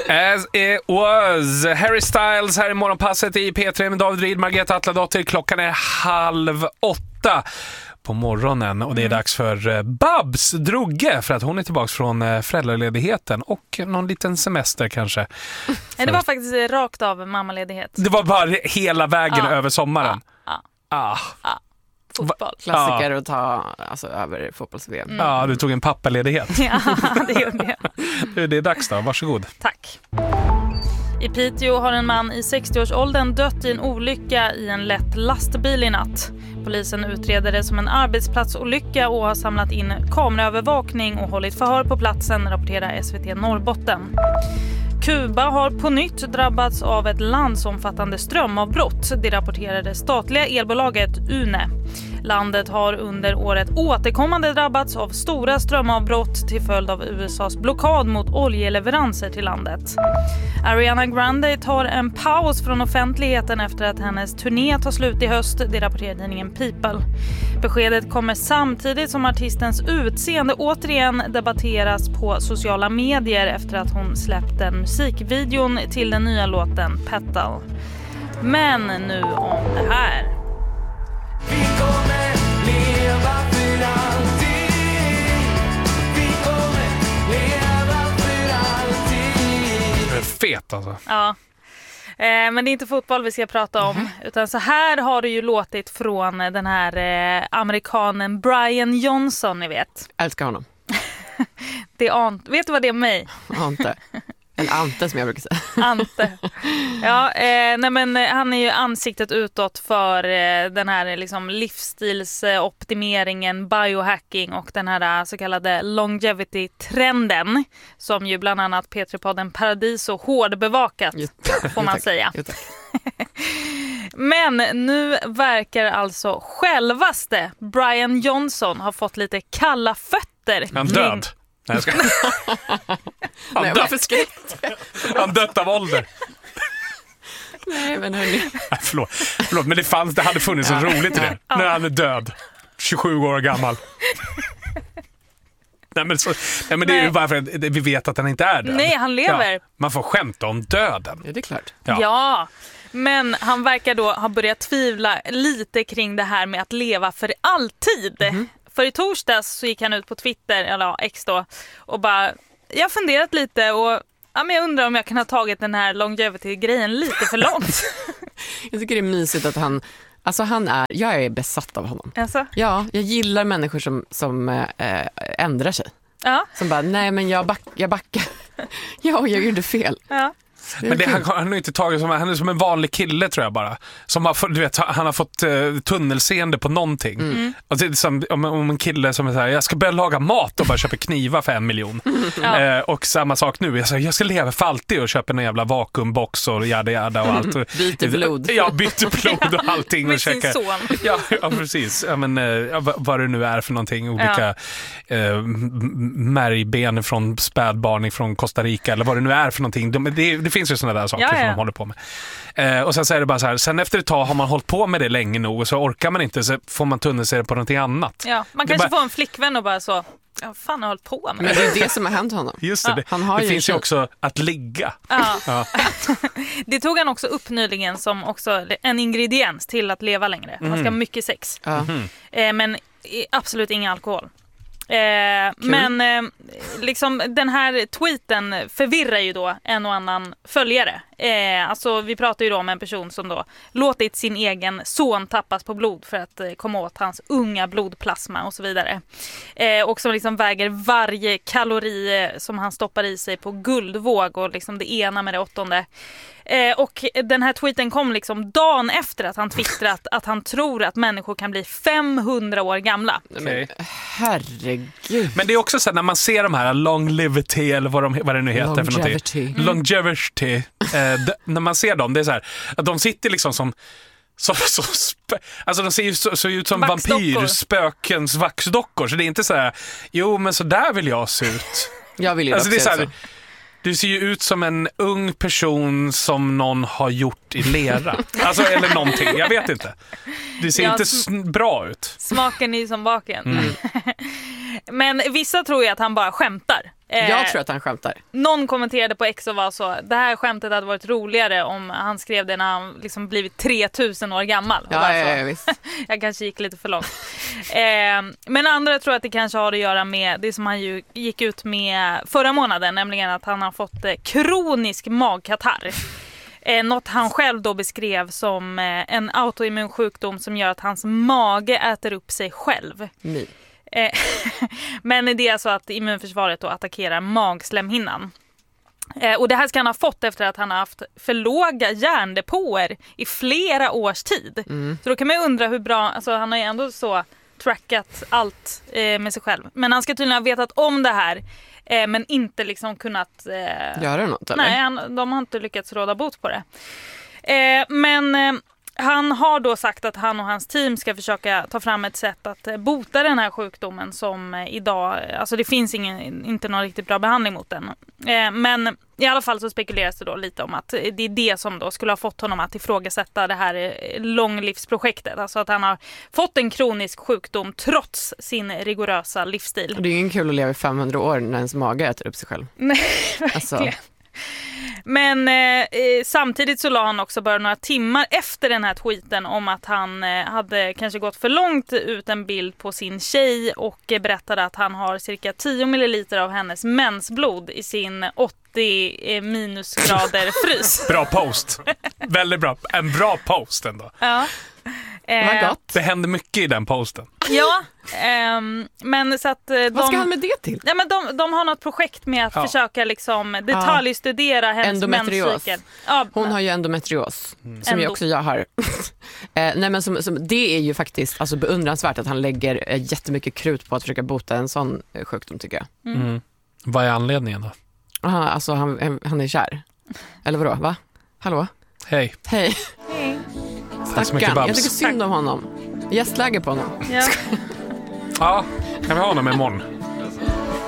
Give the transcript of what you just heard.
As it was. Harry Styles här i morgonpasset i P3 med David Ryd, Margareta Atladotter. Klockan är 7:30 på morgonen och det är dags för Babs Drugge för att hon är tillbaka från föräldraledigheten och någon liten semester kanske. Det var faktiskt rakt av mammaledighet. Det var bara hela vägen över sommaren. Fotboll. Klassiker att ta över fotbolls-VM. Ja, du tog en pappaledighet. Ja, det gjorde jag. Det är dags då, varsågod. Tack. I Piteå har en man i 60-årsåldern dött i en olycka i en lätt lastbil i natt. Polisen utreder det som en arbetsplatsolycka och har samlat in kameraövervakning och hållit förhör på platsen, rapporterar SVT Norrbotten. Kuba har på nytt drabbats av ett landsomfattande strömavbrott, det rapporterade det statliga elbolaget UNE. Landet har under året återkommande drabbats av stora strömavbrott till följd av USAs blockad mot oljeleveranser till landet. Ariana Grande tar en paus från offentligheten efter att hennes turné tar slut i höst, det rapporterar tidningen People. Beskedet kommer samtidigt som artistens utseende återigen debatteras på sociala medier efter att hon släppte musikvideon till den nya låten Petal. Men nu om det här. Vi kommer leva för alltid. Vi kommer leva för alltid. Det är fet alltså. Ja. Men det är inte fotboll vi ska prata om, utan så här har det ju låtit från den här amerikanen Brian Johnson, ni vet. Älskar honom. Vet du vad det är med mig? Ante. En Ante som jag brukar säga. Ante. Ja, nej men han är ju ansiktet utåt för den här liksom livsstilsoptimeringen, biohacking och den här så kallade longevity-trenden som ju bland annat P3-podden Paradiso hårdbevakat, får man säga. Men nu verkar alltså självaste Brian Johnson ha fått lite kalla fötter. Han död. Nej, jag ska... Nej, varför skräckte? Han dött av ålder. Nej, men hörni. Förlåt, men det hade funnits så roligt i det. När han är död. 27 år gammal. Nej, men det är ju bara för att vi vet att han inte är död. Nej, han lever. Ja, man får skämta om döden. Ja, det är klart. Ja, men han verkar då ha börjat tvivla lite kring det här med att leva för alltid. För i torsdags så gick han ut på Twitter, eller X då, och bara, jag har funderat lite och men jag undrar om jag kan ha tagit den här longevity-grejen lite för långt. Jag tycker det är mysigt att jag är besatt av honom. Alltså? Ja, jag gillar människor som ändrar sig. Ja. Som bara, nej men jag backar. Ja, jag gjorde fel. Ja. Men han har inte tagit han är som en vanlig kille tror jag bara. Som har, du vet, han har fått tunnelseende på någonting. Och det är som om en kille som är så här, jag ska börja laga mat och bara köper knivar för 1 miljon. Och samma sak nu, jag ska leva för alltid och köpa en jävla vakuumbox och jada och allt. Byter blod. Ja, byter blod och allting. Med och sin son. Ja, precis. Ja, men, vad det nu är för någonting. Olika märgben från spädbarn från Costa Rica eller vad det nu är för någonting. Det finns ju sådana där saker som de håller på med. Och sen så är det bara så här, sen efter ett tag har man hållit på med det länge nog och så orkar man inte, så får man tunnelseende på någonting annat. Ja, man kanske får en flickvän och bara så, fan har hållit på med. Men det är det som har hänt honom. Just det, han har det ju finns ju också att ligga. Ja. Det tog han också upp nyligen som också en ingrediens till att leva längre. Man ska ha mycket sex. Men absolut ingen alkohol. Men liksom den här tweeten förvirrar ju då en och annan följare. Alltså vi pratar ju då om en person som då låtit sin egen son tappas på blod för att komma åt hans unga blodplasma och så vidare. Och som liksom väger varje kalori som han stoppar i sig på guldvåg och liksom det ena med det 8:e. Och den här tweeten kom liksom dagen efter att han twittrat att han tror att människor kan bli 500 år gamla. Okay. Herregud. Men det är också så här, när man ser de här longevity eller vad det nu heter för någonting. Longevity. När man ser dem, det är så här att de sitter liksom som alltså de ser ju så ut som vampyrspökens vaxdockor, så det är inte så här, jo men så där vill jag se ut. Jag vill ju alltså, det är så här, så. du ser ju ut som en ung person som någon har gjort i lera. Alltså, eller någonting, jag vet inte. Det ser inte bra ut. Smaken är som baken. Men vissa tror ju att han bara skämtar. Jag tror att han skämtar. Någon kommenterade på X och var så: det här skämtet hade varit roligare om han skrev det när han liksom blivit 3000 år gammal. Ja, visst. Jag kanske gick lite för långt. Men andra tror att det kanske har att göra med det som han ju gick ut med förra månaden, nämligen att han har fått kronisk magkatarr. Något han själv då beskrev som en autoimmun sjukdom som gör att hans mage äter upp sig själv. Men det är alltså att immunförsvaret då attackerar magslemhinnan. Och det här ska han ha fått efter att han har haft för låga järndepåer i flera års tid. Så då kan man ju undra hur bra, alltså han har ju ändå så trackat allt med sig själv. Men han ska tydligen ha vetat om det här, men inte liksom kunnat göra något, eller? Nej, de har inte lyckats råda bot på det. Men han har då sagt att han och hans team ska försöka ta fram ett sätt att bota den här sjukdomen som idag, alltså det finns inte någon riktigt bra behandling mot den. Men i alla fall så spekuleras det då lite om att det är det som då skulle ha fått honom att ifrågasätta det här långlivsprojektet. Alltså att han har fått en kronisk sjukdom trots sin rigorösa livsstil. Och det är ju ingen kul att leva i 500 år när ens mage äter upp sig själv. Nej, verkligen. Alltså. Men samtidigt så la han också bara några timmar efter den här tweeten om att han hade kanske gått för långt ut en bild på sin tjej och berättade att han har cirka 10 milliliter av hennes mensblod i sin 80 minusgrader frys. Bra post. Väldigt bra. En bra post ändå. Ja. Vad gott. Det hände mycket i den posten. Ja, men så att vad ska han med det till? Ja, men de har något projekt med att försöka liksom detaljstudera hennes menscykel. Ja, hon har ju endometrios, som ju också jag har. Nej, men som det är ju faktiskt alltså beundransvärt att han lägger jättemycket krut på att försöka bota en sån sjukdom, tycker jag. Vad är anledningen då? Aha, alltså han är kär. Eller vadå, va? Hallå? Hej. Stackarn, jag tycker synd om honom. Gästläge på honom. Ja. Ja, kan vi ha honom imorgon?